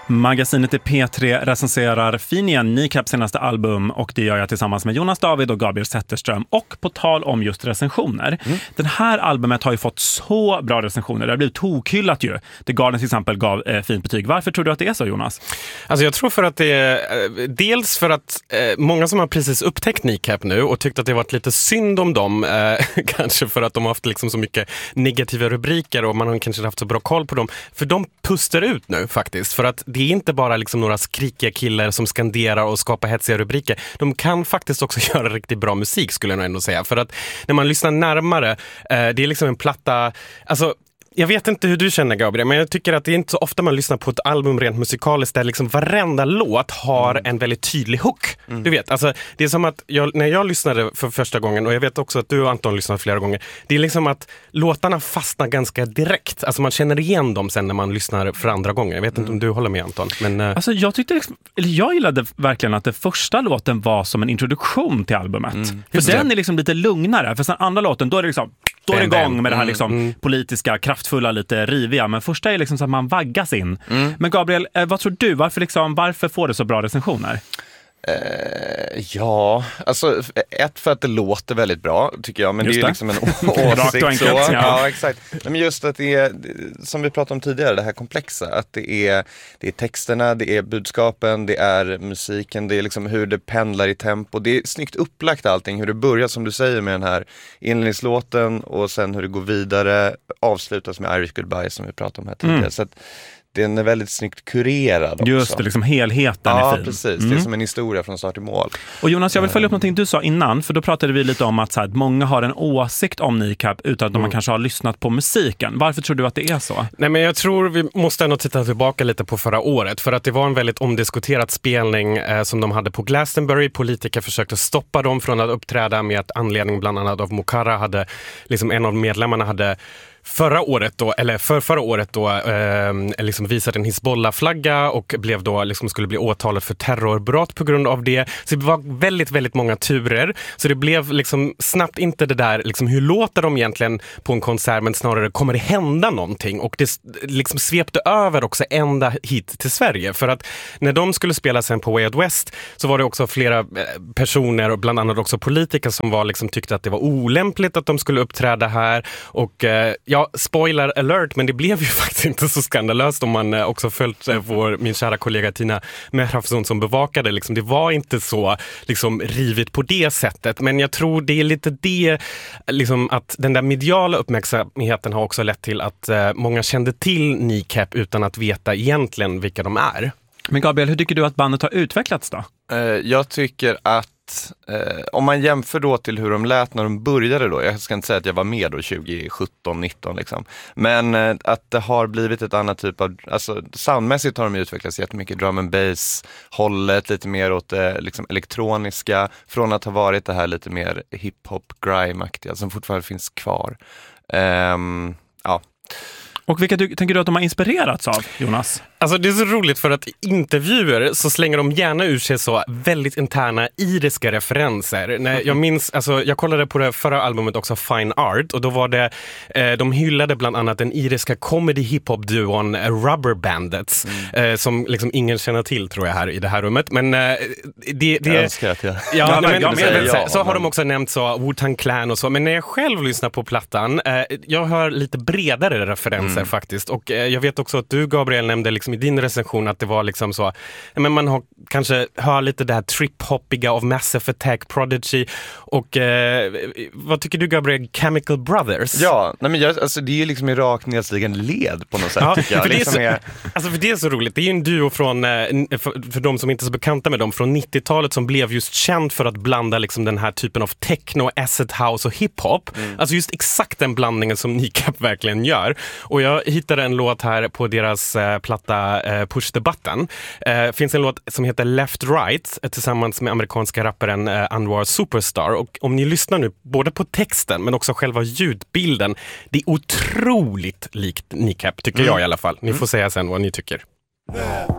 Magasinet i P3 recenserar fin igen Kneecaps senaste album och det gör jag tillsammans med Jonas David och Gabriel Zetterström. Och på tal om just recensioner. Den här albumet har ju fått så bra recensioner. Det har blivit tokhyllat ju. The Guardian till exempel gav fint betyg. Varför tror du att det är så, Jonas? Alltså jag tror för att det är dels för att många som har precis upptäckt Kneecap nu och tyckt att det varit lite synd om dem, kanske för att de har haft liksom så mycket negativa rubriker och man har kanske haft så bra koll på dem. För de pustar ut nu faktiskt. För att det är inte bara liksom några skrikiga killar som skanderar och skapar hetsiga rubriker. De kan faktiskt också göra riktigt bra musik, skulle jag nog ändå säga. För att när man lyssnar närmare, det är liksom en platta... Alltså, jag vet inte hur du känner, Gabriel, men jag tycker att det är inte så ofta man lyssnar på ett album rent musikaliskt där liksom varenda låt har en väldigt tydlig hook. Du vet, alltså det är som att när jag lyssnade för första gången, och jag vet också att du och Anton lyssnat flera gånger, det är liksom att låtarna fastnar ganska direkt. Alltså man känner igen dem sen när man lyssnar för andra gånger. Jag vet inte om du håller med, Anton. Men, alltså jag gillade verkligen att den första låten var som en introduktion till albumet. För den är liksom lite lugnare. För sen andra låten, då är det liksom... Då är det igång med det här liksom politiska, kraftfulla, lite riviga. Men första är liksom så att man vaggas in. Men Gabriel, vad tror du? Varför får det så bra recensioner? Ja, alltså för att det låter väldigt bra, tycker jag. Men just det är ju liksom en åsikt. Så. Ja, exakt. Men just att det är, som vi pratade om tidigare, det här komplexa. Att det är texterna, det är budskapen, det är musiken, det är liksom hur det pendlar i tempo. Det är snyggt upplagt allting, hur det börjar som du säger med den här inledningslåten och sen hur det går vidare, avslutas med Irish Goodbye som vi pratade om här tidigare. Så att den är väldigt snyggt kurerad också. Just det, liksom helheten är fin. Ja, precis. Det är som en historia från start till mål. Och Jonas, jag vill följa upp någonting du sa innan, för då pratade vi lite om att så här, många har en åsikt om Kneecap utan att man kanske har lyssnat på musiken. Varför tror du att det är så? Nej, men jag tror vi måste ändå titta tillbaka lite på förra året, för att det var en väldigt omdiskuterad spelning som de hade på Glastonbury. Politiker försökte stoppa dem från att uppträda med att anledning bland annat av Mokara hade, liksom en av medlemmarna hade förra året då liksom visade en Hizbollah-flagga och blev då liksom skulle bli åtalat för terrorbrott på grund av det. Så det var väldigt, väldigt många turer. Så det blev liksom snabbt inte det där liksom hur låter de egentligen på en konsert, men snarare kommer det hända någonting, och det liksom svepte över också ända hit till Sverige. För att när de skulle spela sen på Way Out West så var det också flera personer och bland annat också politiker som var liksom tyckte att det var olämpligt att de skulle uppträda här, och ja, spoiler alert, men det blev ju faktiskt inte så skandalöst om man också följt min kära kollega Tina Mehrafzon som bevakade. Liksom, det var inte så liksom, rivigt på det sättet, men jag tror det är lite det liksom, att den där mediala uppmärksamheten har också lett till att många kände till Kneecap utan att veta egentligen vilka de är. Men Gabriel, hur tycker du att bandet har utvecklats då? Jag tycker att om man jämför då till hur de lät när de började då, jag ska inte säga att jag var med då 2017-19 liksom, men att det har blivit ett annat typ av, alltså soundmässigt har de utvecklats jättemycket, drum and bass hållet lite mer åt det liksom elektroniska, från att ha varit det här lite mer hiphop grime-aktiga som fortfarande finns kvar. Ja. Och vilka tänker du att de har inspirerats av, Jonas? Alltså det är så roligt, för att intervjuer så slänger de gärna ur sig så väldigt interna iriska referenser. När jag minns, alltså jag kollade på det förra albumet också, Fine Art, och då var det, de hyllade bland annat den iriska comedy hiphop-duon Rubber Bandits, som liksom ingen känner till tror jag här i det här rummet. Men det jag önskar att så har de också nämnt så Wu-Tang Clan och så, men när jag själv lyssnar på plattan, jag hör lite bredare referenser faktiskt, och jag vet också att du, Gabriel, nämnde liksom i din recension att det var liksom så, men man har kanske hör lite det här trip-hoppiga av Massive Attack, Prodigy, och vad tycker du, Gabriel, Chemical Brothers? Ja, nej men alltså det är ju liksom i rakt nedstigande led på något sätt, tycker jag. För det är så roligt, det är ju en duo från, för de som inte är så bekanta med dem, från 90-talet som blev just känd för att blanda liksom den här typen av techno, acid house och hiphop. Alltså just exakt den blandningen som Kneecap verkligen gör. Och jag hittade en låt här på deras platta Push the Button. Finns en låt som heter Left Right tillsammans med amerikanska rapparen Anwar Superstar, och om ni lyssnar nu både på texten men också själva ljudbilden, det är otroligt likt Kneecap tycker jag i alla fall. Ni får säga sen vad ni tycker.